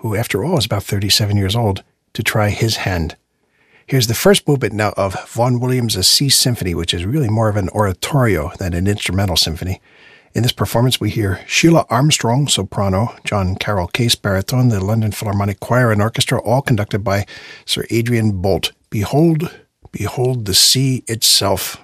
who after all is about 37 years old, to try his hand. Here's the first movement now of Vaughan Williams' C Symphony, which is really more of an oratorio than an instrumental symphony. In this performance, we hear Sheila Armstrong, soprano, John Carroll Case, baritone, the London Philharmonic Choir and Orchestra, all conducted by Sir Adrian Boult. Behold, behold the sea itself.